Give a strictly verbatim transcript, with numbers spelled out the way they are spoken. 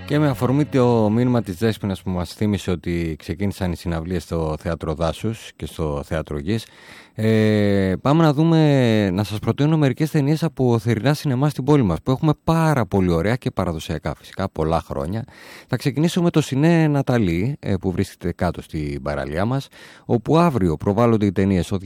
Και με αφορμή το μήνυμα της Δέσποινας που μας θύμισε ότι ξεκίνησαν οι συναυλίες στο Θέατρο Δάσους και στο Θέατρο Γης, ε, πάμε να δούμε, να σας προτείνω μερικές ταινίες από θερινά σινεμά στην πόλη μας που έχουμε πάρα πολύ ωραία και παραδοσιακά φυσικά πολλά χρόνια. Θα ξεκινήσω με το Σινέ Ναταλή, ε, που βρίσκεται κάτω στην παραλία μας, όπου αύριο προβάλλονται οι ταινίες